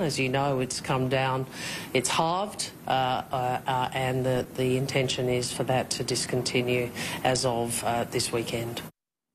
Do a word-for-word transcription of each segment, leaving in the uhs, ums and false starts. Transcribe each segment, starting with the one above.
down. As you know, it's come down, it's halved, uh, uh, uh, and the, the intention is for that to discontinue as of uh, this weekend.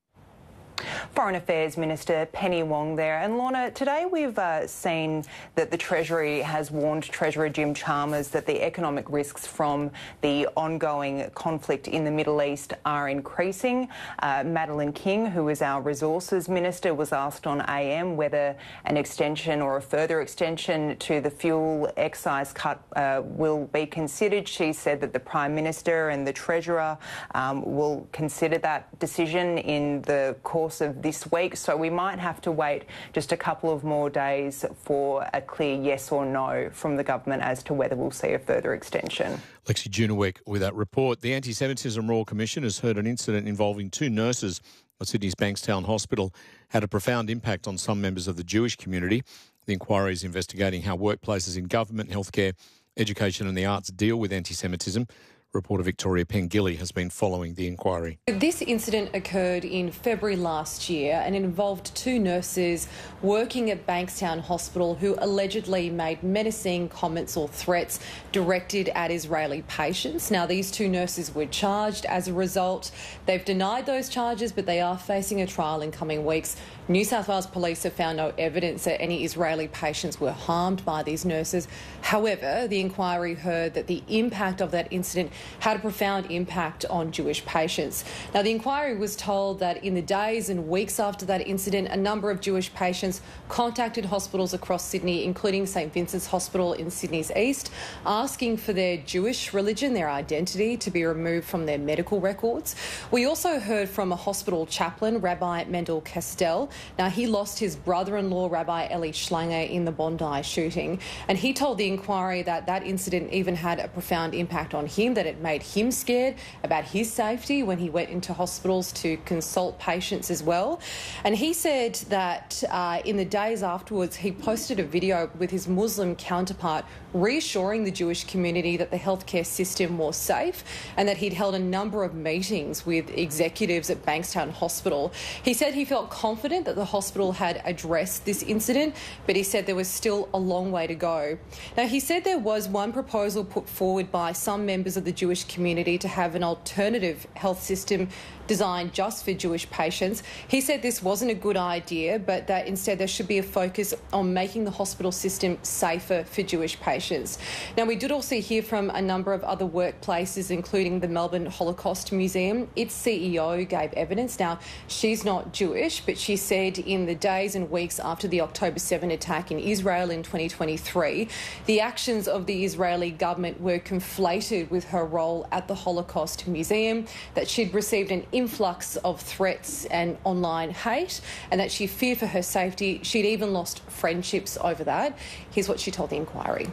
Foreign Affairs Minister Penny Wong there. And Lorna, today we've uh, seen that the Treasury has warned Treasurer Jim Chalmers that the economic risks from the ongoing conflict in the Middle East are increasing. Uh, Madeleine King, who is our Resources Minister, was asked on A M whether an extension or a further extension to the fuel excise cut uh, will be considered. She said that the Prime Minister and the Treasurer um, will consider that decision in the course of this week, so we might have to wait just a couple of more days for a clear yes or no from the government as to whether we'll see a further extension. Lexi Junowek with that report. The Anti-Semitism Royal Commission has heard an incident involving two nurses at Sydney's Bankstown Hospital had a profound impact on some members of the Jewish community. The inquiry is investigating how workplaces in government, healthcare, education and the arts deal with anti-Semitism. Reporter Victoria Pengilly has been following the inquiry. This incident occurred in February last year and involved two nurses working at Bankstown Hospital who allegedly made menacing comments or threats directed at Israeli patients. Now, these two nurses were charged as a result. They've denied those charges, but they are facing a trial in coming weeks. New South Wales Police have found no evidence that any Israeli patients were harmed by these nurses. However, the inquiry heard that the impact of that incident had a profound impact on Jewish patients. Now, the inquiry was told that in the days and weeks after that incident, a number of Jewish patients contacted hospitals across Sydney, including St Vincent's Hospital in Sydney's East, asking for their Jewish religion, their identity, to be removed from their medical records. We also heard from a hospital chaplain, Rabbi Mendel Castell. Now, he lost his brother-in-law, Rabbi Eli Schlanger, in the Bondi shooting, and he told the inquiry that that incident even had a profound impact on him, that it made him scared about his safety when he went into hospitals to consult patients as well. And he said that uh, in the days afterwards, he posted a video with his Muslim counterpart reassuring the Jewish community that the healthcare system was safe and that he'd held a number of meetings with executives at Bankstown Hospital. He said he felt confident that the hospital had addressed this incident, but he said there was still a long way to go. Now, he said there was one proposal put forward by some members of the Jewish community to have an alternative health system designed just for Jewish patients. He said this wasn't a good idea, but that instead there should be a focus on making the hospital system safer for Jewish patients. Now, we did also hear from a number of other workplaces, including the Melbourne Holocaust Museum. Its C E O gave evidence. Now, she's not Jewish, but she said in the days and weeks after the October seventh attack in Israel in twenty twenty-three, the actions of the Israeli government were conflated with her role at the Holocaust Museum, that she'd received an influx of threats and online hate, and that she feared for her safety. She'd even lost friendships over that. Here's what she told the inquiry.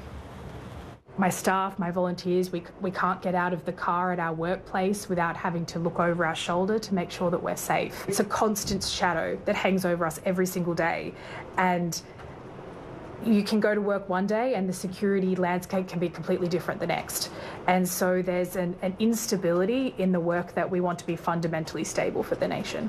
My staff, my volunteers, we, we can't get out of the car at our workplace without having to look over our shoulder to make sure that we're safe. It's a constant shadow that hangs over us every single day, and you can go to work one day and the security landscape can be completely different the next. And so there's an, an instability in the work that we want to be fundamentally stable for the nation.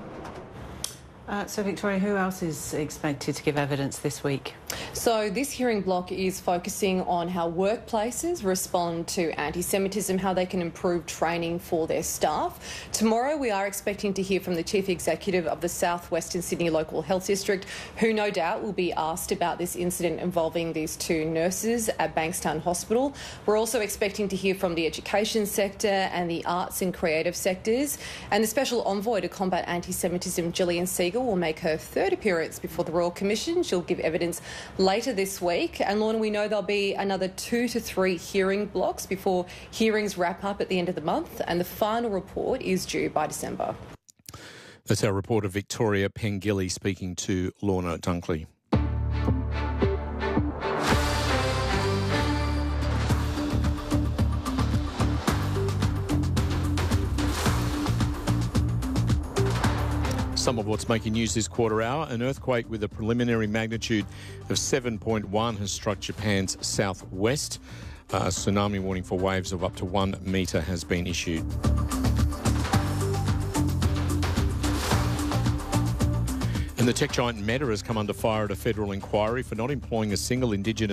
Uh, so, Victoria, who else is expected to give evidence this week? So this hearing block is focusing on how workplaces respond to anti-Semitism, how they can improve training for their staff. Tomorrow we are expecting to hear from the Chief Executive of the South Western Sydney Local Health District, who no doubt will be asked about this incident involving these two nurses at Bankstown Hospital. We're also expecting to hear from the education sector and the arts and creative sectors. And the Special Envoy to Combat Anti-Semitism, Gillian Siegel, will make her third appearance before the Royal Commission. She'll give evidence later this week. And Lorna, we know there'll be another two to three hearing blocks before hearings wrap up at the end of the month, and the final report is due by December. That's our reporter Victoria Pengilly speaking to Lorna Dunkley. Some of what's making news this quarter hour. An earthquake with a preliminary magnitude of seven point one has struck Japan's southwest. A tsunami warning for waves of up to one metre has been issued. And the tech giant Meta has come under fire at a federal inquiry for not employing a single Indigenous